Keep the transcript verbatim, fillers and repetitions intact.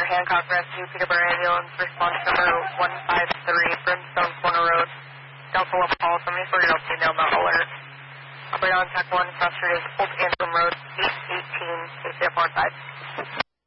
for Hancock Rescue, Peterborough Ambulance, response number one five three, Brimstone Corner Road, Delta Level Call, seventy-four year old female not alert. Operator on Tech one, cross street is Old Antrim Road, eight eighteen, K C F one five.